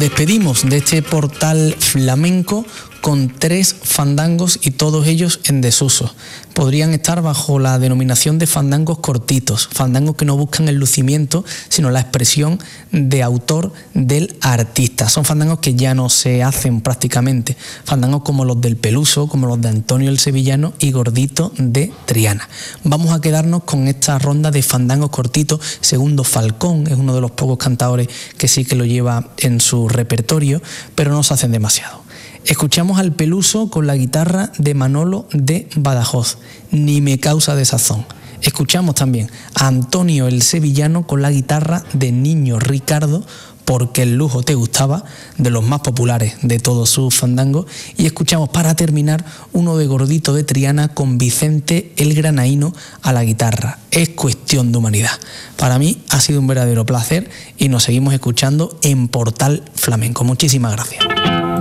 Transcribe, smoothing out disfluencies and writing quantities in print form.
despedimos de este portal flamenco con 3 fandangos y todos ellos en desuso. Podrían estar bajo la denominación de fandangos cortitos, fandangos que no buscan el lucimiento, sino la expresión de autor del artista. Son fandangos que ya no se hacen prácticamente, fandangos como los del Peluso, como los de Antonio el Sevillano y Gordito de Triana. Vamos a quedarnos con esta ronda de fandangos cortitos. Segundo Falcón es uno de los pocos cantadores que sí que lo lleva en su repertorio, pero no se hacen demasiado. Escuchamos al Peluso con la guitarra de Manolo de Badajoz, Ni me causa desazón. Escuchamos también a Antonio el Sevillano con la guitarra de Niño Ricardo, Porque el lujo te gustaba, de los más populares de todos sus fandangos. Y escuchamos para terminar uno de Gordito de Triana con Vicente el Granaíno a la guitarra. Es cuestión de humanidad. Para mí ha sido un verdadero placer y nos seguimos escuchando en Portal Flamenco. Muchísimas gracias.